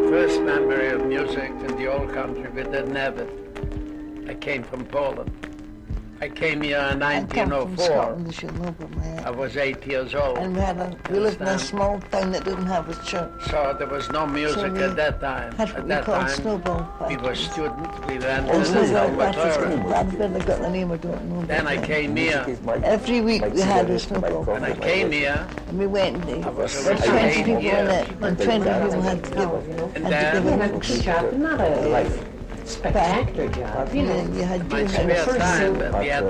first memory of music in the old country, we didn't have it. I came from Poland. I came here in I come from 1904. Scotland, you should know, but I was 8 years old. and we lived in a small town that didn't have a church. So there was no music we at that time. Had what At we that called time, snowball we were parties. students. We went And to the snowball parties, conservatory. that's where they got the name, I don't know. Then I came here. Every week we had a snowball When I party. came here, And we went there. I was There were 20 already 8 people in years. it, and 20 people had to give, And had to then- give books. Not a spectacular job, you know. And you had my two spare houses. time, we had